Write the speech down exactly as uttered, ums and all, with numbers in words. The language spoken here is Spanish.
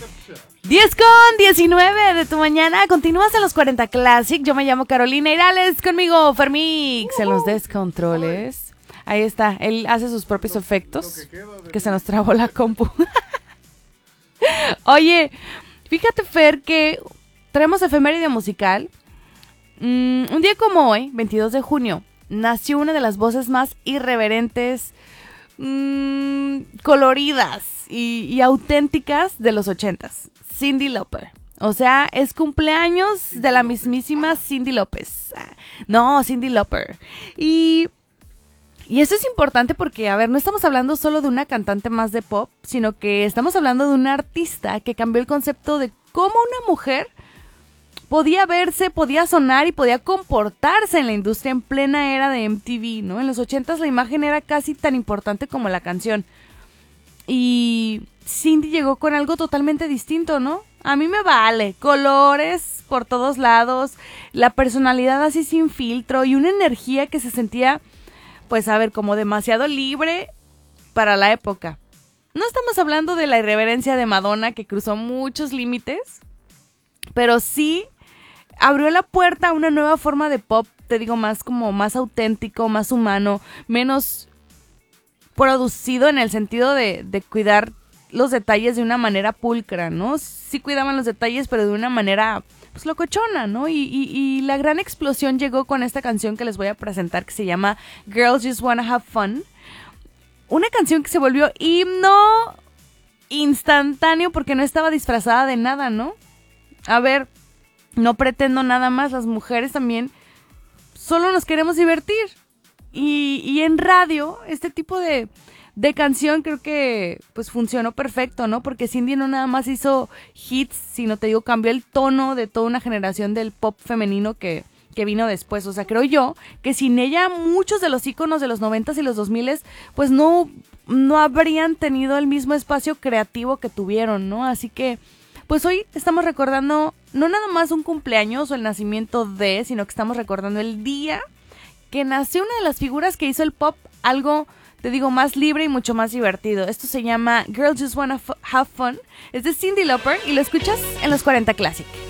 diez con diecinueve de tu mañana. Continúas en los cuarenta Classic. Yo me llamo Carolina Irales. Conmigo Fermix en los descontroles. Ahí está. Él hace sus propios efectos. Que se nos trabó la compu. Oye, fíjate, Fer, que traemos efeméride musical. Mm, un día como hoy, veintidós de junio, nació una de las voces más irreverentes, mmm, coloridas y, y auténticas de los ochentas. Cyndi Lauper. O sea, es cumpleaños de la mismísima Cyndi López. No, Cyndi Lauper. Y, y eso es importante porque, a ver, no estamos hablando solo de una cantante más de pop, sino que estamos hablando de una artista que cambió el concepto de cómo una mujer podía verse, podía sonar y podía comportarse en la industria en plena era de M T V, ¿no? En los ochentas la imagen era casi tan importante como la canción. Y Cyndi llegó con algo totalmente distinto, ¿no? A mí me vale, colores por todos lados, la personalidad así sin filtro y una energía que se sentía, pues a ver, como demasiado libre para la época. No estamos hablando de la irreverencia de Madonna, que cruzó muchos límites, pero sí abrió la puerta a una nueva forma de pop, te digo, más como más auténtico, más humano, menos producido en el sentido de, de cuidar los detalles de una manera pulcra, ¿no? Sí cuidaban los detalles, pero de una manera, pues, locochona, ¿no? Y, y, y la gran explosión llegó con esta canción que les voy a presentar, que se llama Girls Just Wanna Have Fun. Una canción que se volvió himno instantáneo porque no estaba disfrazada de nada, ¿no? A ver, no pretendo nada más, las mujeres también solo nos queremos divertir. Y, y en radio, este tipo de, de canción creo que pues funcionó perfecto, ¿no? Porque Cyndi no nada más hizo hits, sino te digo, cambió el tono de toda una generación del pop femenino que, que vino después. O sea, creo yo que sin ella muchos de los íconos de los noventas y los dos miles pues no, no habrían tenido el mismo espacio creativo que tuvieron, ¿no? Así que pues hoy estamos recordando no nada más un cumpleaños o el nacimiento de, sino que estamos recordando el día que nació una de las figuras que hizo el pop algo, te digo, más libre y mucho más divertido. Esto se llama Girls Just Wanna F- Have Fun. Es de Cyndi Lauper y lo escuchas en los cuarenta Classic.